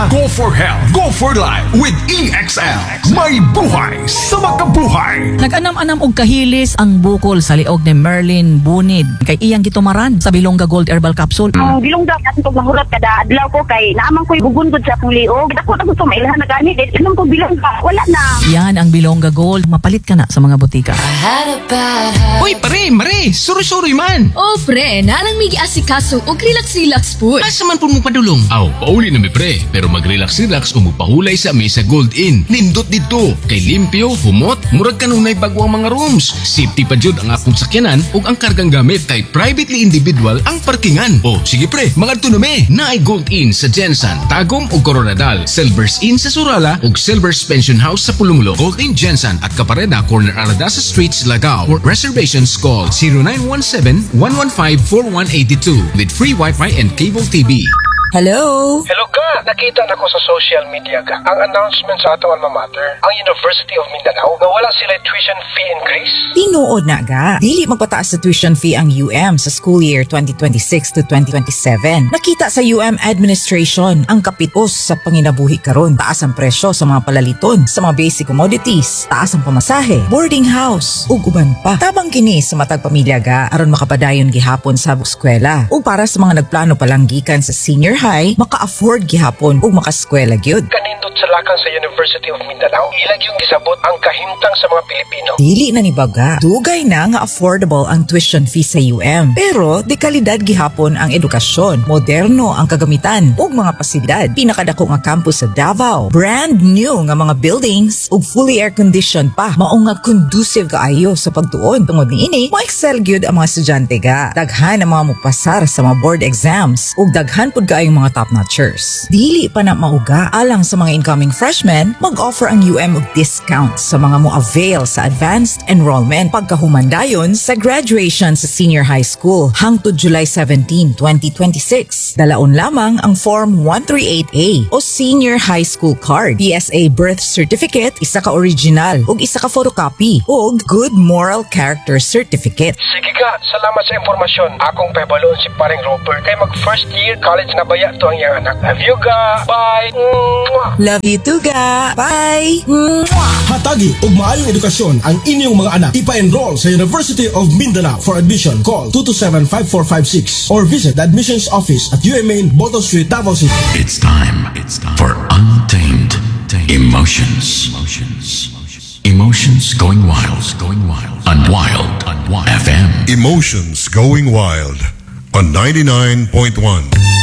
Go for health, go for life with EXL. May buhay sa makabuhay. Nag-anam-anam og kahilis ang bukol sa liog ni Merlin Bunid kay iyang gitumaran sa Bilongga Gold Herbal Capsule. Ang bilongga atin kog mahurot kada adlaw ko kay naamang ko'y bugungod sa akong liog. Dako na gusto mailhan na gani dit inom ko bilongga wala na. Yan ang Bilongga Gold, mapalit ka na sa mga butika. Uy, pare, mare, suri-suri man. Oh, pre, nanang may giasikaso og relax-relax po. Asa man po mo padulong? Aw, pauli na mi pre, pero mag-relax-relax o magpahulay sa mesa Gold Inn. Nindot dito, kay limpyo, humot, murag kanunay bago ang mga rooms. Safety pa jud ang akong sakyanan ug ang kargang gamit kay privately individual ang parkingan. O, sige pre, mga tunome, naay Gold Inn sa Jensan, Tagum ug Coronadal, Silvers Inn sa Surala ug Silvers Pension House sa Pulumulo. Gold Inn Jensan at Capareda, Corner Aradasa Street, Lagao. For reservations, call 0917-115-4182 with free Wi-Fi and cable TV. Hello? Hello ka! Nakita na ko sa social media ka ang announcement sa ato alma mater, ang University of Mindanao, na wala sila tuition fee increase. Tinuod na ga. Dili magpataas sa tuition fee ang UM sa school year 2026 to 2027. Nakita sa UM administration ang kapitos sa panginabuhi karon. Taas ang presyo sa mga palaliton, sa mga basic commodities, taas ang pamasahe, boarding house, ug uban pa. Tabang kini sa matag pamilya ga aron makapadayon gihapon sa eskwela. Ug para sa mga nagplano palang gikan sa senior high, maka-afford gihapon ug makaskwela gyud. Kanindot sa lakang sa University of Mindanao, ilag yung gisabot ang kahimtang sa mga Pilipino. Dili na ni baga. Dugay na nga affordable ang tuition fee sa UM. Pero de kalidad gihapon ang edukasyon, moderno ang kagamitan ug mga pasilidad. Pinakadako nga campus sa Davao, brand new nga mga buildings ug fully air conditioned pa. Mao nga conducive kaayo sa pagtuon. Tungod niini, mo-excel gyud ang mga estudyante ga. Daghan ang mga mupasar sa mga board exams ug daghan pud kaayong mga top-notchers. Dili pa na mauga alang sa mga incoming freshmen, mag-offer ang UM og discounts sa mga mo-avail sa advanced enrollment pagkahumandayon sa graduation sa senior high school hangtod July 17, 2026. Dalaon lamang ang Form 138A o Senior High School Card, PSA Birth Certificate, isa ka original ug isa ka photocopy ug Good Moral Character Certificate. Sige ka, salamat sa impormasyon. Akong pabalon si paring Robert kay mag first year college na baya to ang iyang anak. Love you ga. Bye. Mwah. Love you too ga. Bye. Hatagi ug maayong edukasyon ang inyong mga anak. Ipa-enroll sa University of Mindanao. For admission, call 227-5456 or visit the admissions office at UMA Bottle Street, Davao City. It's time for untamed emotions. Emotions going wild on Wild FM. Emotions Going Wild on 99.1.